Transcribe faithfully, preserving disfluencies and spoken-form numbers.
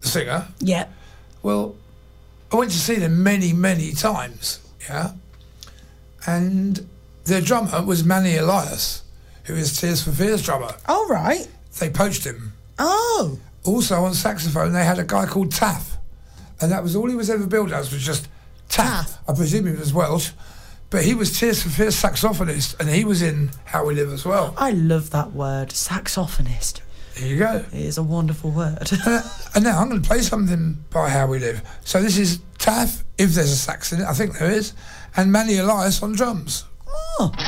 singer. Yeah. Well, I went to see them many, many times, yeah? And their drummer was Manny Elias, who is Tears for Fears drummer. All right. They poached him. Oh. Also on saxophone, they had a guy called Taff, and that was all he was ever billed as, was just Taff. Taff. I presume he was Welsh, but he was Tears for Fears saxophonist, and he was in How We Live as well. I love that word, saxophonist. There you go. It is a wonderful word. uh, and now I'm going to play something by How We Live. So this is Taff, if there's a sax in it, I think there is, and Manny Elias on drums. Oh.